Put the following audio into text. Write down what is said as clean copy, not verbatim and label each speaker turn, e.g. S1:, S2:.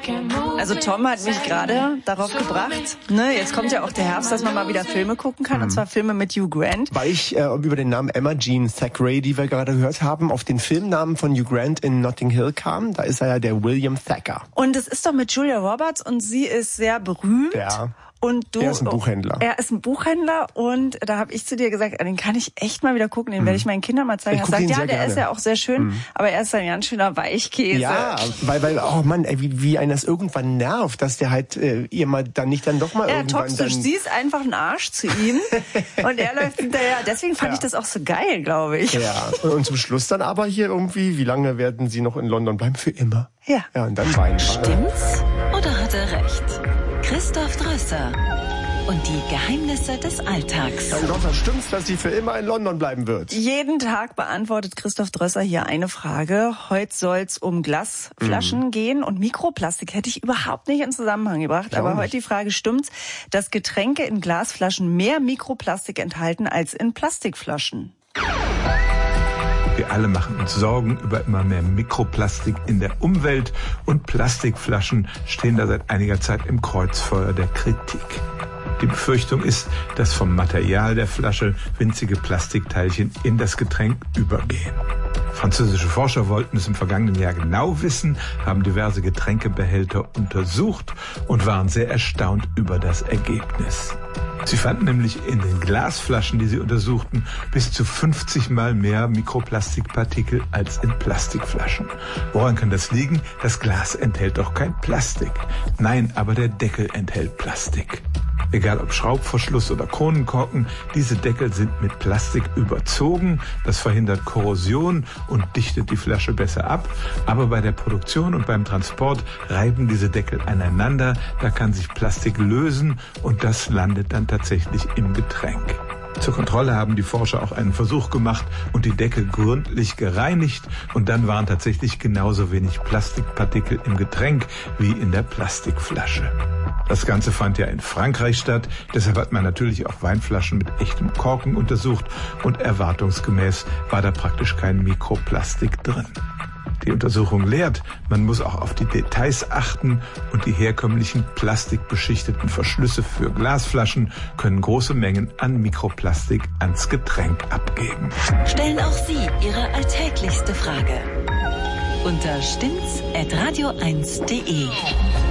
S1: Also Tom hat mich gerade darauf gebracht, ne, jetzt kommt ja auch der Herbst, dass man mal wieder Filme gucken kann, und zwar Filme mit Hugh Grant.
S2: Weil ich über den Namen Emma Jean Thackeray, die wir gerade gehört haben, auf den Filmnamen von Hugh Grant in Notting Hill kam. Da ist er ja der William Thacker.
S1: Und es ist doch mit Julia Roberts und sie ist sehr berühmt.
S2: Ja.
S1: Und
S2: er ist ein Buchhändler.
S1: Er ist ein Buchhändler und da habe ich zu dir gesagt, den kann ich echt mal wieder gucken, den werde ich meinen Kindern mal zeigen. Er sagt, ja, der ist ja auch sehr schön, aber er ist ein ganz schöner Weichkäse.
S2: Ja, weil oh Mann, wie einen das irgendwann nervt, dass der halt ihr mal dann nicht dann doch mal irgendwann
S1: toxisch. Sie ist einfach ein Arsch zu ihm und er läuft hinterher. Deswegen fand ich das auch so geil, glaube ich.
S2: Ja, und zum Schluss dann aber hier irgendwie, wie lange werden sie noch in London bleiben? Für immer.
S1: Ja.
S2: Ja, und dann weinen.
S3: Stimmt's oder hat er recht? Christoph Drösser und die Geheimnisse des Alltags.
S2: Dann doch, stimmt's, dass sie für immer in London bleiben wird.
S1: Jeden Tag beantwortet Christoph Drösser hier eine Frage. Heute soll's um Glasflaschen gehen und Mikroplastik hätte ich überhaupt nicht in Zusammenhang gebracht. Aber heute die Frage, stimmt's, dass Getränke in Glasflaschen mehr Mikroplastik enthalten als in Plastikflaschen?
S4: Wir alle machen uns Sorgen über immer mehr Mikroplastik in der Umwelt und Plastikflaschen stehen da seit einiger Zeit im Kreuzfeuer der Kritik. Die Befürchtung ist, dass vom Material der Flasche winzige Plastikteilchen in das Getränk übergehen. Französische Forscher wollten es im vergangenen Jahr genau wissen, haben diverse Getränkebehälter untersucht und waren sehr erstaunt über das Ergebnis. Sie fanden nämlich in den Glasflaschen, die sie untersuchten, bis zu 50 Mal mehr Mikroplastikpartikel als in Plastikflaschen. Woran kann das liegen? Das Glas enthält doch kein Plastik. Nein, aber der Deckel enthält Plastik. Egal ob Schraubverschluss oder Kronenkorken, diese Deckel sind mit Plastik überzogen. Das verhindert Korrosion und dichtet die Flasche besser ab. Aber bei der Produktion und beim Transport reiben diese Deckel aneinander. Da kann sich Plastik lösen und das landet dann tatsächlich im Getränk. Zur Kontrolle haben die Forscher auch einen Versuch gemacht und die Deckel gründlich gereinigt. Und dann waren tatsächlich genauso wenig Plastikpartikel im Getränk wie in der Plastikflasche. Das Ganze fand ja in Frankreich statt. Deshalb hat man natürlich auch Weinflaschen mit echtem Korken untersucht. Und erwartungsgemäß war da praktisch kein Mikroplastik drin. Die Untersuchung lehrt, man muss auch auf die Details achten und die herkömmlichen plastikbeschichteten Verschlüsse für Glasflaschen können große Mengen an Mikroplastik ans Getränk abgeben.
S3: Stellen auch Sie Ihre alltäglichste Frage unter stimmt's@radio1.de.